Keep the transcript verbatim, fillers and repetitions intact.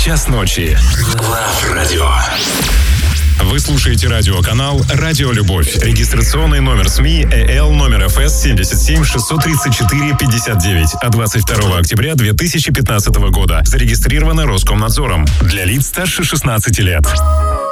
час ночи. Love Radio. Вы слушаете радиоканал «Радио Любовь». Регистрационный номер СМИ ЭЛ номер эф эс семь семь шесть три четыре пять девять от двадцать второго октября две тысячи пятнадцатого года. Зарегистрировано Роскомнадзором. Для лиц старше шестнадцати лет.